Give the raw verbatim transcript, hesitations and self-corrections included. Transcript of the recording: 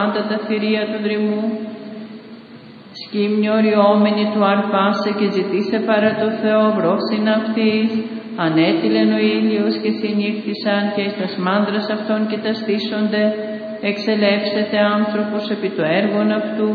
πάντα τα θηρία του δρυμού. Σκύμνη οριόμενη του αρπάσε και ζητήσε παρά το Θεό βρόσιν αυτής. Ανέτειλεν ο ήλιος και συνύχθησαν και εις τας μάνδρας αυτών και τα στήσονται. Εξελεύσεται άνθρωπος επί το έργον αυτού.